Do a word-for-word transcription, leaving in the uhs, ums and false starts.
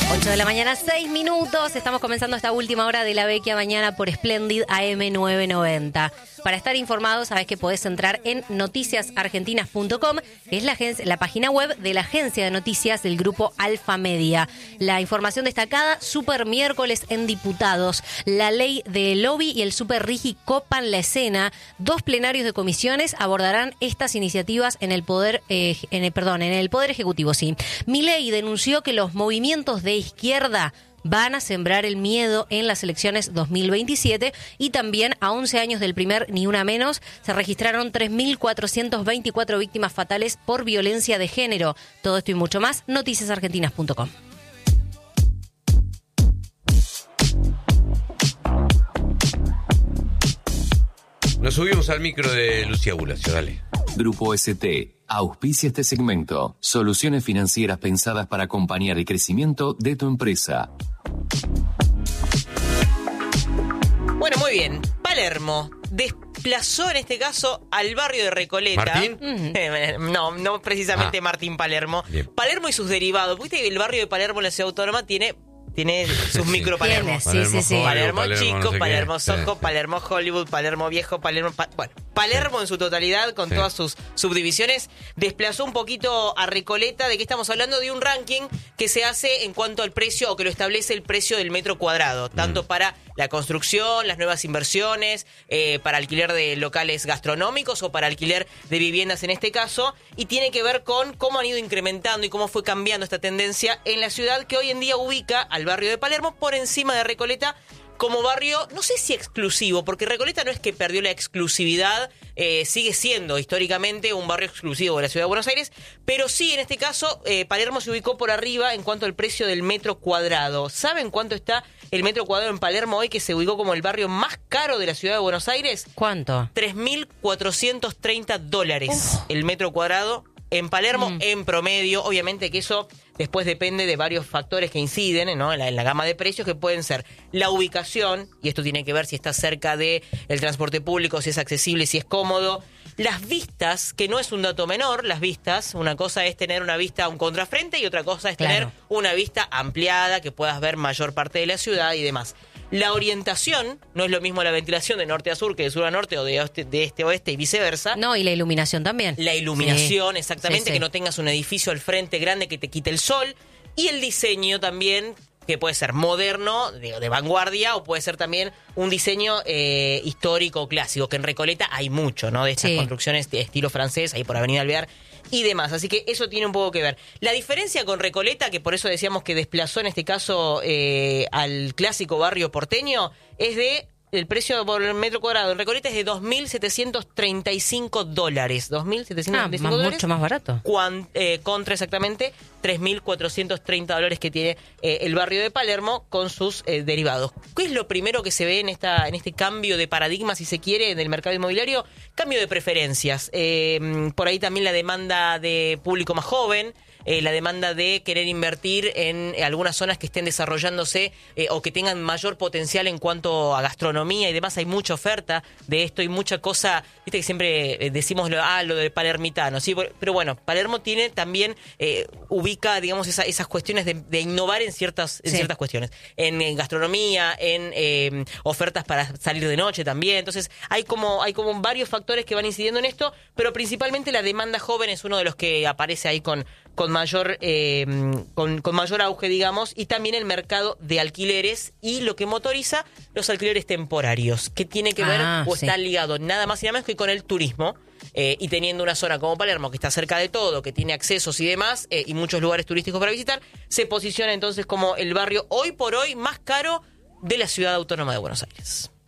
ocho de la mañana, seis minutos. Estamos comenzando esta última hora de la Vecchia Mañana por Splendid A M nueve noventa. Para estar informados, sabés que podés entrar en noticias argentinas punto com, que es la, agencia, la página web de la agencia de noticias del grupo Alfa Media. La información destacada: super miércoles en diputados. La ley de lobby y el super rigi copan la escena. Dos plenarios de comisiones abordarán estas iniciativas en el poder, eh, en el, perdón, en el poder ejecutivo. Sí. Milei denunció que los movimientos de izquierda van a sembrar el miedo en las elecciones dos mil veintisiete y también a once años del primer Ni Una Menos se registraron tres mil cuatrocientas veinticuatro víctimas fatales por violencia de género. Todo esto y mucho más, noticias argentinas punto com. Nos subimos al micro de Lucía Bulacio, dale. Grupo S T auspicia este segmento. Soluciones financieras pensadas para acompañar el crecimiento de tu empresa. Bueno, muy bien. Palermo desplazó en este caso al barrio de Recoleta. ¿Martín? Uh-huh. No, no precisamente ah. Martín Palermo. Bien. Palermo y sus derivados. Viste que el barrio de Palermo en la ciudad autónoma tiene... Tiene sus sí. micro Palermo. Sí, sí, sí. Palermo, Palermo chico, no sé Palermo qué. Soco, sí. Palermo Hollywood, Palermo viejo, Palermo... Pa- bueno, Palermo sí. en su totalidad, con sí. todas sus subdivisiones, desplazó un poquito a Recoleta. ¿De qué estamos hablando? De un ranking que se hace en cuanto al precio, o que lo establece el precio del metro cuadrado, tanto mm. para la construcción, las nuevas inversiones, eh, para alquiler de locales gastronómicos o para alquiler de viviendas en este caso, y tiene que ver con cómo han ido incrementando y cómo fue cambiando esta tendencia en la ciudad, que hoy en día ubica al barrio de Palermo por encima de Recoleta como barrio, no sé si exclusivo, porque Recoleta no es que perdió la exclusividad, eh, sigue siendo históricamente un barrio exclusivo de la ciudad de Buenos Aires, pero sí, en este caso, eh, Palermo se ubicó por arriba en cuanto al precio del metro cuadrado. ¿Saben cuánto está el metro cuadrado en Palermo hoy, que se ubicó como el barrio más caro de la ciudad de Buenos Aires? ¿Cuánto? tres mil cuatrocientos treinta dólares Uf. el metro cuadrado en Palermo, mm. en promedio. Obviamente que eso después depende de varios factores que inciden, ¿no? en, la, en la gama de precios, que pueden ser la ubicación, y esto tiene que ver si está cerca del transporte público, si es accesible, si es cómodo. Las vistas, que no es un dato menor, las vistas, una cosa es tener una vista a un contrafrente y otra cosa es claro. tener una vista ampliada, que puedas ver mayor parte de la ciudad y demás. La orientación, no es lo mismo la ventilación de norte a sur que de sur a norte o de, oeste, de este a oeste y viceversa. No, y la iluminación también. La iluminación, sí. exactamente, sí, sí. que no tengas un edificio al frente grande que te quite el sol. Y el diseño también, que puede ser moderno, de, de vanguardia, o puede ser también un diseño eh, histórico o clásico, que en Recoleta hay mucho, ¿no? De estas sí. construcciones de estilo francés, ahí por Avenida Alvear y demás. Así que eso tiene un poco que ver. La diferencia con Recoleta, que por eso decíamos que desplazó en este caso eh, al clásico barrio porteño, es de... El precio por el metro cuadrado en Recoleta es de dos mil setecientos treinta y cinco dólares. dos mil setecientos treinta y cinco ah, dólares. Mucho más barato. Cuan, eh, contra exactamente tres mil cuatrocientos treinta dólares que tiene eh, el barrio de Palermo con sus eh, derivados. ¿Qué es lo primero que se ve en esta en este cambio de paradigma, si se quiere, en el mercado inmobiliario? Cambio de preferencias. Eh, por ahí también la demanda de público más joven. Eh, la demanda de querer invertir en eh, algunas zonas que estén desarrollándose eh, o que tengan mayor potencial en cuanto a gastronomía y demás. Hay mucha oferta de esto y mucha cosa, viste que siempre eh, decimos lo, ah, lo del palermitano, ¿sí? Pero bueno, Palermo tiene también, eh, ubica, digamos, esa, esas cuestiones de, de innovar en ciertas, en sí. ciertas cuestiones. En, en gastronomía, en eh, ofertas para salir de noche también. Entonces hay como, hay como varios factores que van incidiendo en esto, pero principalmente la demanda joven es uno de los que aparece ahí con... con mayor eh, con, con mayor auge, digamos, y también el mercado de alquileres y lo que motoriza los alquileres temporarios, que tiene que ver ah, o sí. está ligado nada más y nada menos que con el turismo, eh, y teniendo una zona como Palermo que está cerca de todo, que tiene accesos y demás, eh, y muchos lugares turísticos para visitar, se posiciona entonces como el barrio hoy por hoy más caro de la ciudad autónoma de Buenos Aires.